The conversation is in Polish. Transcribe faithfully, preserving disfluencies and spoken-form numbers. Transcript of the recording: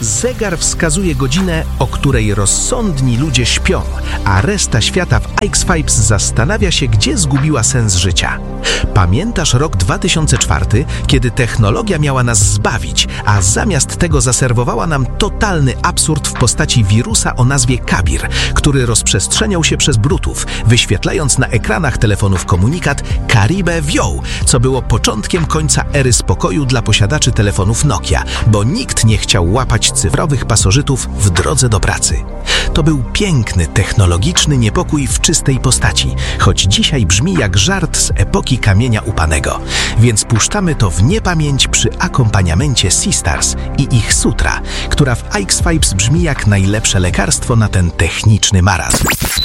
Zegar wskazuje godzinę, o której rozsądni ludzie śpią, a reszta świata w X-Files zastanawia się, gdzie zgubiła sens życia. Pamiętasz rok dwa tysiące czwarty, kiedy technologia miała nas zbawić, a zamiast tego zaserwowała nam totalny absurd w postaci wirusa o nazwie Kabir, który rozprzestrzeniał się przez Brutów, wyświetlając na ekranach telefonów komunikat Karibę wioł, co było początkiem końca ery spokoju dla posiadaczy telefonów Nokia, bo nikt nie chciał łapać cyfrowych pasożytów w drodze do pracy. To był piękny, technologiczny niepokój w czystej postaci, choć dzisiaj brzmi jak żart z epoki kamienia upanego. Więc puszczamy to w niepamięć przy akompaniamencie Seastars i ich Sutra, która w X-Files brzmi jak najlepsze lekarstwo na ten techniczny marazm.